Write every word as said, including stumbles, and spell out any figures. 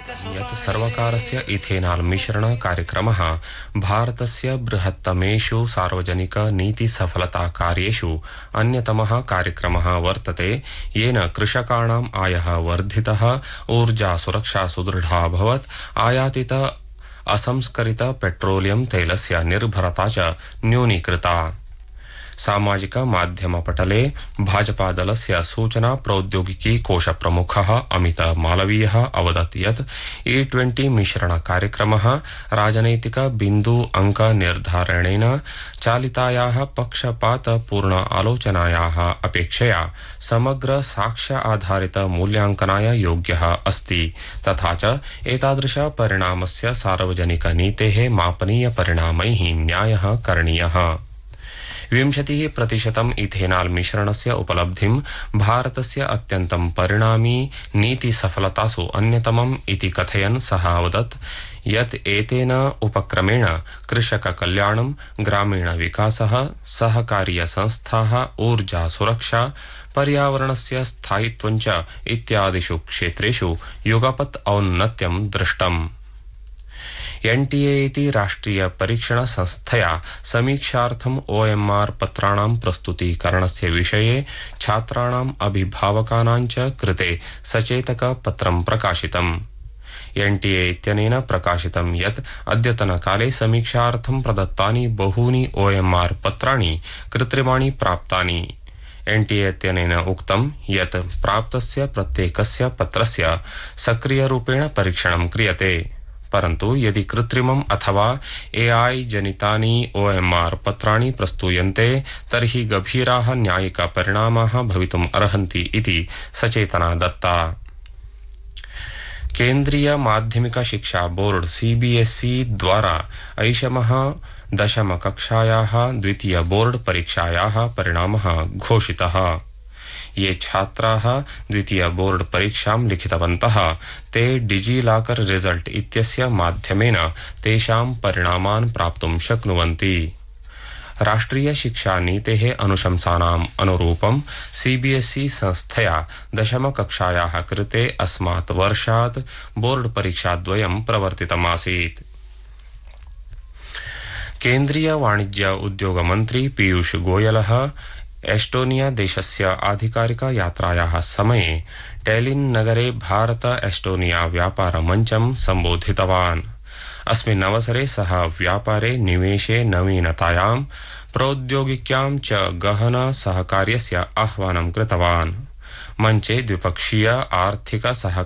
यत् सर्वकारस्य इथेनाल मिश्रण कार्यक्रमः भारतस्य बृहत्तमेषु सार्वजनिक नीति सफलता कार्येषु अन्यतमः कार्यक्रमः वर्तते, येन कृषकाणाम् आयः वर्धितः, ऊर्जा सुरक्षा सुदृढा अभवत्, आयातित असंस्करित पेट्रोलियम तैलस्य निर्भरता च न्यूनीकृता। सामाजिक माध्यम पटले भाजपा दलस्य सूचना प्रौद्योगिकी कोश प्रमुखः अमित मालवीयः अवदत् यत् ई ट्वेंटी मिश्रण कार्यक्रमः राजनैतिक बिन्दु अंक निर्धारणेन चालितायाः पक्षपातपूर्ण आलोचनायाः अपेक्षया समग्र साक्ष्य आधारित मूल्यांकनाय योग्यः अस्ति, तथा च एतादृश परिणामस्य सार्वजनिक नीतेः मापनीय परिणामैः न्यायः करणीयः। विंशतिः प्रतिशतम् इथेनाल मिश्रणस्य उपलब्धिं भारतस्य अत्यन्तं परिणामी नीति सफलतासु अन्यतमम् इति कथयन् सः अवदत् यत् एतेन उपक्रमेण कृषक कल्याणं, ग्रामीण विकासः, सहकारीय संस्थाः, ऊर्जा सुरक्षा, पर्यावरणस्य स्थायित्वं च इत्यादिषु क्षेत्रेषु युगपत् औन्नत्यं दृष्टम्। एनटीए इति राष्ट्रिय परीक्षण संस्थया समीक्षार्थम् ओएमआर पत्राणां प्रस्तुतीकरणस्य विषये छात्राणाम् अभिभावकानां च कृते सचेतक पत्रं प्रकाशितम्। एनटीए इत्यनेन प्रकाशितं यत् अद्यतनकाले समीक्षार्थं प्रदत्तानि बहूनि ओएमआर पत्राणि कृत्रिमाणि प्राप्तानि। एनटीए इत्यनेन उक्तं यत् प्राप्तस्य प्रत्येकस्य पत्रस्य सक्रियरूपेण परीक्षणं क्रियते, परन्तु यदि कृत्रिमम् अथवा एआई जनितानि ओएमआर पत्राणि प्रस्तूयन्ते तर्हि गभीराः न्यायिक परिणामाः भवितुम् अर्हन्ति इति सचेतना दत्ता। केन्द्रीय माध्यमिक शिक्षा बोर्ड सीबीएसई द्वारा ऐषमः दशम कक्षायाः द्वितीय बोर्ड परीक्षायाः परिणामः घोषितः। ये छात्राः द्वितीय बोर्ड परीक्षां लिखितवन्तः ते डिजिलॉकर रिजल्ट इत्यस्य माध्यमेन तेषां परिणामान् प्राप्तुं शक्नुवन्ति। राष्ट्रिय शिक्षा नीतेः अनुशंसानाम् अनुरूपं सीबीएसई संस्थया दशम कक्षायाः कृते अस्मात् वर्षात् बोर्ड परीक्षाद्वयं प्रवर्तितमासीत्। केन्द्रीय वाणिज्य उद्योग मन्त्री पीयूष गोयलः एस्टोनिया देशस्य आधिकारिक यात्रायाः समये टेलिन् नगरे भारत एस्टोनिया व्यापार मञ्चं सम्बोधितवान्। अस्मिन् अवसरे सः व्यापारे निवेशे नवीनतायां, प्रौद्योगिक्यां च गहन सहकार्यस्य आह्वानं कृतवान्। मञ्चे द्विपक्षीय आर्थिक सहकार्य